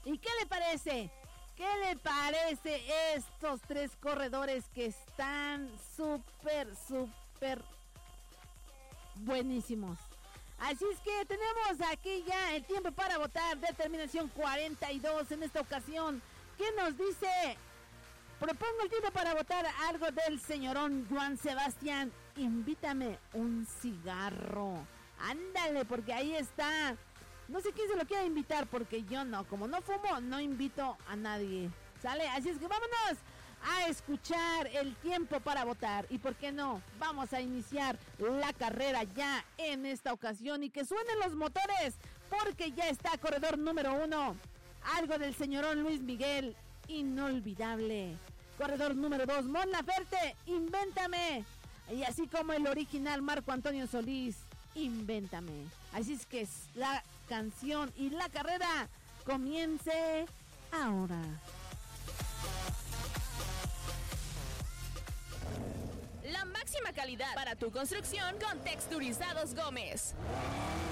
¿Y qué le parece? ¿Qué le parece estos tres corredores que están súper buenísimos? Así es que tenemos aquí ya el tiempo para votar de terminación 42 en esta ocasión. ¿Qué nos dice? Propongo el tiempo para votar algo del señorón Joan Sebastián. Invítame un cigarro. Ándale, porque ahí está. No sé quién se lo quiere invitar, porque yo no. Como no fumo, no invito a nadie. ¿Sale? Así es que vámonos a escuchar el tiempo para votar. Y por qué no, vamos a iniciar la carrera ya en esta ocasión. Y que suenen los motores, porque ya está corredor número 1. Algo del señorón Luis Miguel, inolvidable. Corredor número 2, Mon Laferte, Invéntame. Y así como el original Marco Antonio Solís, Invéntame. Así es que la canción y la carrera comience ahora. La máxima calidad para tu construcción con Texturizados Gómez.